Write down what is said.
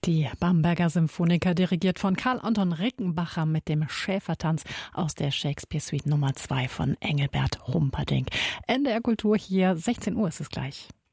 Die Bamberger Symphoniker, dirigiert von Karl Anton Rickenbacher mit dem Schäfertanz aus der Shakespeare-Suite Nummer 2 von Engelbert Humperdinck. NDR Kultur hier, 16 Uhr ist es gleich.